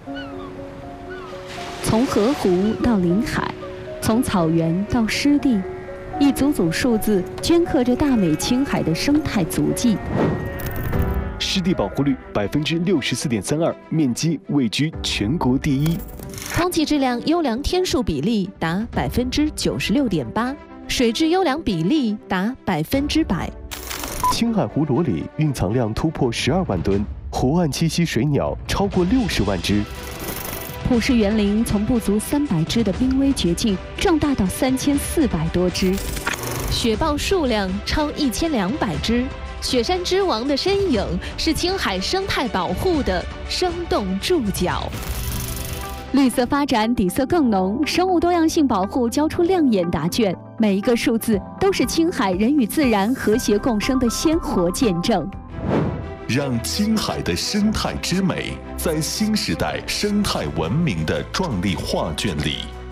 从河湖到临海，从草原到湿地，一组组数字镌刻着大美青海的生态足迹。 湿地保护率64.32%，面积位居全国第一。 空气质量优良天数比例达96.8%，水质优良比例达100%。 青海湖裸里蕴藏量突破12万吨，湖岸栖息水鸟超过60万只。 普氏园林从不足300只的濒危绝境壮大到3400多只， 雪豹数量超1200只。雪山之王的身影是青海生态保护的生动注脚。 绿色发展底色更浓，生物多样性保护交出亮眼答卷。每一个数字都是青海人与自然和谐共生的鲜活见证。 让青海的生态之美在新时代生态文明的壮丽画卷里